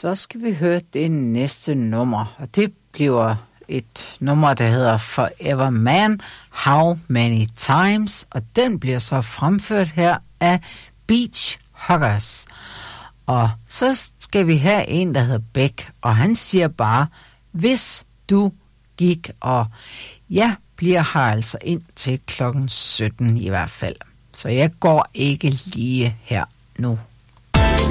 Så skal vi høre det næste nummer, og det bliver et nummer, der hedder Forever Man, How Many Times, og den bliver så fremført her af Beach Huggers. Og så skal vi have en, der hedder Beck, og han siger bare, hvis du gik, og jeg bliver her altså ind til klokken 17 i hvert fald. Så jeg går ikke lige her nu.